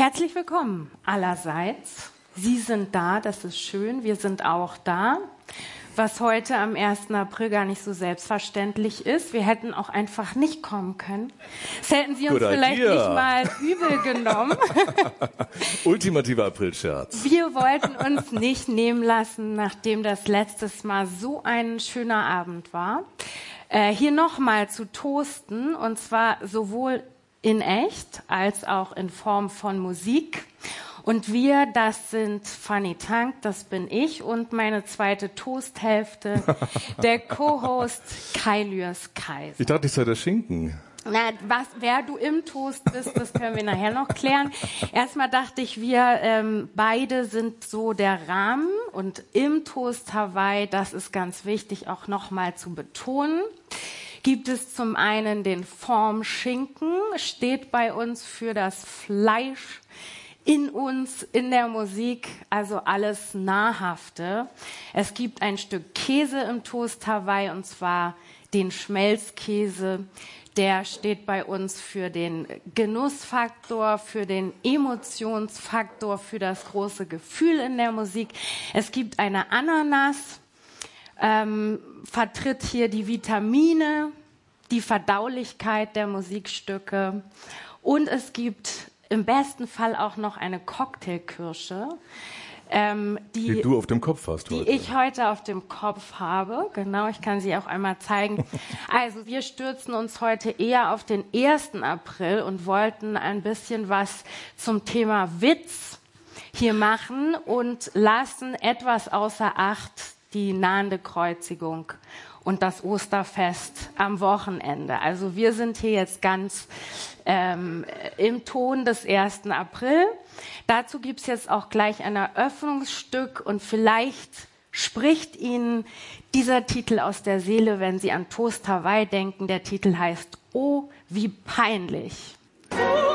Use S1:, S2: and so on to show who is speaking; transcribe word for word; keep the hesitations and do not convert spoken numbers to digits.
S1: Herzlich willkommen allerseits. Sie sind da, das ist schön. Wir sind auch da. Was heute am ersten April gar nicht so selbstverständlich ist. Wir hätten auch einfach nicht kommen können. Das hätten Sie uns
S2: Good
S1: vielleicht
S2: idea.
S1: nicht mal übel genommen.
S2: Ultimativer Aprilscherz.
S1: Wir wollten uns nicht nehmen lassen, nachdem das letztes Mal so ein schöner Abend war, äh, hier nochmal zu toasten, und zwar sowohl in echt als auch in Form von Musik. Und wir, das sind Fanny Tank, das bin ich, und meine zweite Toasthälfte, der Co-Host Kai Lührs Kaiser.
S2: Ich dachte, ich sei der Schinken.
S1: Na, was, wer du im Toast bist, das können wir nachher noch klären. Erstmal dachte ich, wir ähm, beide sind so der Rahmen, und im Toast Hawaii, das ist ganz wichtig auch nochmal zu betonen, gibt es zum einen den Formschinken, steht bei uns für das Fleisch in uns, in der Musik, also alles Nahrhafte. Es gibt ein Stück Käse im Toast Hawaii, und zwar den Schmelzkäse. Der steht bei uns für den Genussfaktor, für den Emotionsfaktor, für das große Gefühl in der Musik. Es gibt eine Ananas, ähm, vertritt hier die Vitamine, die Verdaulichkeit der Musikstücke, und es gibt im besten Fall auch noch eine Cocktailkirsche, ähm, die,
S2: die du auf dem Kopf hast
S1: die
S2: heute.
S1: ich heute auf dem Kopf habe. Genau, ich kann sie auch einmal zeigen. Also wir stürzen uns heute eher auf den ersten April und wollten ein bisschen was zum Thema Witz hier machen und lassen etwas außer Acht die nahende Kreuzigung und das Osterfest am Wochenende. Also wir sind hier jetzt ganz ähm, im Ton des ersten April. Dazu gibt's jetzt auch gleich ein Eröffnungsstück, und vielleicht spricht Ihnen dieser Titel aus der Seele, wenn Sie an Toast Hawaii denken. Der Titel heißt Oh, wie peinlich.